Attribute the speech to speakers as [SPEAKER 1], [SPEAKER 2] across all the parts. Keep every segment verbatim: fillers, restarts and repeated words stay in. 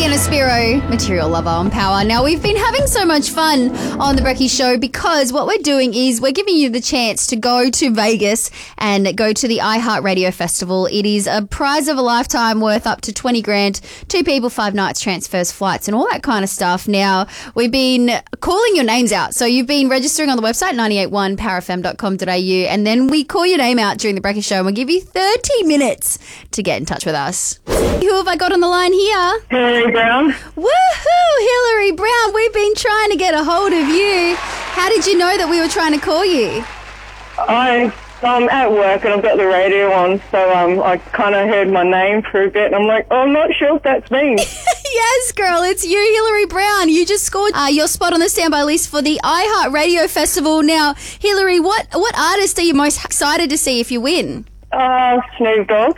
[SPEAKER 1] Fiona Spiro, Material Lover on Power. Now, we've been having so much fun on The Brekkie Show because what we're doing is we're giving you the chance to go to Vegas and go to the iHeartRadio Festival. It is a prize of a lifetime worth up to twenty grand, two people, five nights, transfers, flights, and all that kind of stuff. Now, we've been calling your names out. So you've been registering on the website, nine eight one power f m dot com dot a u, and then we call your name out during The Brekkie Show and we'll give you thirty minutes to get in touch with us. Who have I got on the line here?
[SPEAKER 2] Hillary Brown.
[SPEAKER 1] Woohoo, Hillary Brown. We've been trying to get a hold of you. How did you know that we were trying to call you?
[SPEAKER 2] I, I'm at work and I've got the radio on, so um, I kind of heard my name for a bit and I'm like, oh, I'm not sure if that's me.
[SPEAKER 1] Yes, girl, it's you, Hillary Brown. You just scored uh, your spot on the standby list for the iHeartRadio Festival. Now, Hillary, what, what artist are you most excited to see if you win?
[SPEAKER 2] Uh, Snoop Dogg.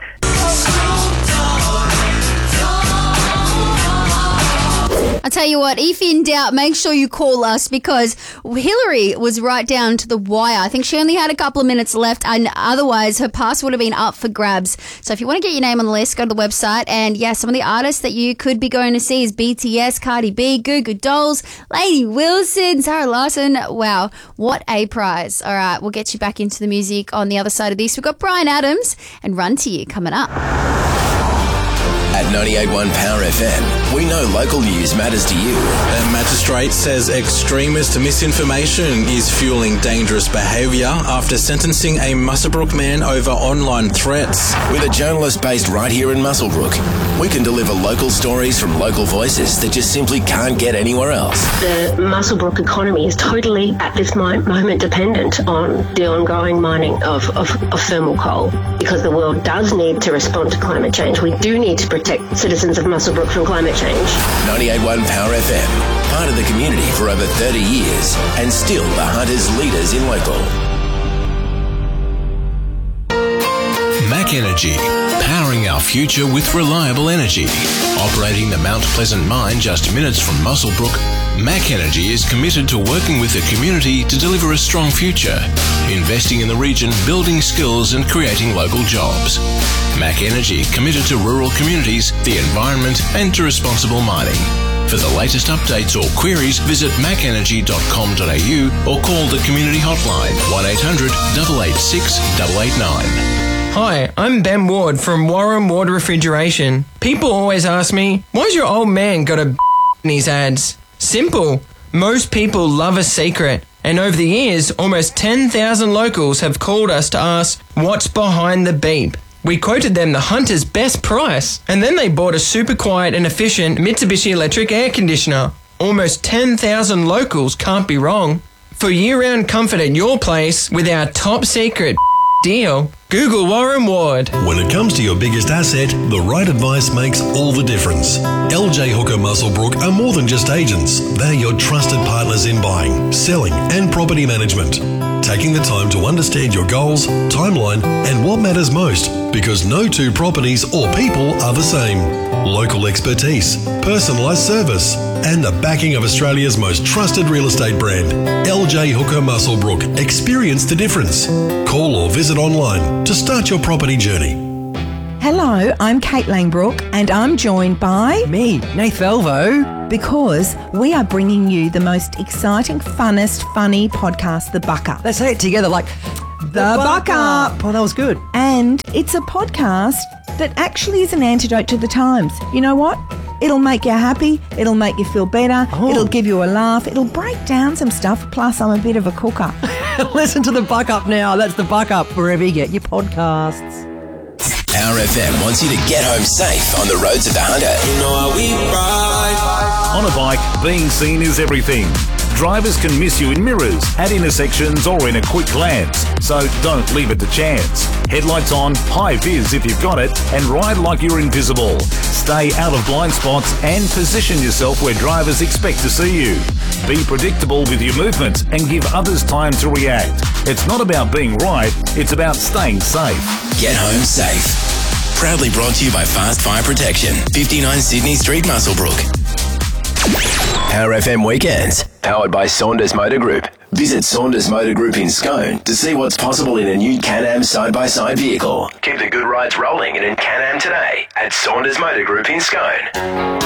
[SPEAKER 1] I'll tell you what, if in doubt, make sure you call us because Hillary was right down to the wire. I think she only had a couple of minutes left and otherwise her pass would have been up for grabs. So if you want to get your name on the list, go to the website. And yeah, some of the artists that you could be going to see is B T S, Cardi B, Goo Goo Dolls, Lady Wilson, Sarah Larson. Wow, what a prize. All right, we'll get you back into the music on the other side of this. We've got Bryan Adams and Run To You coming up.
[SPEAKER 3] At ninety-eight point one Power F M, we know local news matters to you.
[SPEAKER 4] A magistrate says extremist misinformation is fueling dangerous behaviour after sentencing a Muswellbrook man over online threats.
[SPEAKER 3] With a journalist based right here in Muswellbrook, we can deliver local stories from local voices that just simply can't get anywhere else.
[SPEAKER 5] The Muswellbrook economy is totally, at this moment, dependent on the ongoing mining of, of, of thermal coal because the world does need to respond to climate change. We do need to protect citizens of Muswellbrook from climate change.
[SPEAKER 3] ninety-eight point one Power F M, part of the community for over thirty years and still the Hunters leaders in local.
[SPEAKER 6] Mac Energy, powering our future with reliable energy. Operating the Mount Pleasant mine just minutes from Muswellbrook, Mac Energy is committed to working with the community to deliver a strong future, investing in the region, building skills and creating local jobs. Mac Energy committed to rural communities, the environment and to responsible mining. For the latest updates or queries, visit mac energy dot com dot a u or call the community hotline one eight hundred, eight eight six, eight eight nine.
[SPEAKER 7] Hi, I'm Ben Ward from Warren Ward Refrigeration. People always ask me, why's your old man got a in his ads? Simple. Most people love a secret. And over the years, almost ten thousand locals have called us to ask, what's behind the beep? We quoted them the Hunter's best price, and then they bought a super quiet and efficient Mitsubishi electric air conditioner. Almost ten thousand locals can't be wrong. For year-round comfort at your place with our top secret deal, Google Warren Ward.
[SPEAKER 8] When it comes to your biggest asset, the right advice makes all the difference. L J Hooker Muswellbrook are more than just agents. They're your trusted partners in buying, selling and property management. Taking the time to understand your goals, timeline and what matters most, because no two properties or people are the same. Local expertise, personalised service and the backing of Australia's most trusted real estate brand. L J Hooker Muswellbrook. Experience the difference. Call or visit online to start your property journey.
[SPEAKER 9] Hello, I'm Kate Langbrook and I'm joined by...
[SPEAKER 10] me, Nath Velvo.
[SPEAKER 9] Because we are bringing you the most exciting, funnest, funny podcast, The Buck Up.
[SPEAKER 10] Let's say it together like...
[SPEAKER 9] The, the Buck, Buck Up.
[SPEAKER 10] Up. Oh, that was good.
[SPEAKER 9] And it's a podcast that actually is an antidote to the times. You know what? It'll make you happy, it'll make you feel better, oh. It'll give you a laugh, it'll break down some stuff, plus I'm a bit of a cooker.
[SPEAKER 10] Listen to The Buck Up now. That's The Buck Up wherever you get your podcasts.
[SPEAKER 3] Power F M wants you to get home safe on the roads of the Hunter.
[SPEAKER 11] You know how we ride. On a bike, being seen is everything. Drivers can miss you in mirrors, at intersections or in a quick glance, so don't leave it to chance. Headlights on, high vis if you've got it, and ride like you're invisible. Stay out of blind spots and position yourself where drivers expect to see you. Be predictable with your movements and give others time to react. It's not about being right, it's about staying safe.
[SPEAKER 3] Get home safe. Proudly brought to you by Fast Fire Protection, fifty-nine Sydney Street, Muswellbrook. Power F M Weekends, powered by Saunders Motor Group. Visit Saunders Motor Group in Scone to see what's possible in a new Can-Am side-by-side vehicle. Keep the good rides rolling in a Can-Am today at Saunders Motor Group in Scone.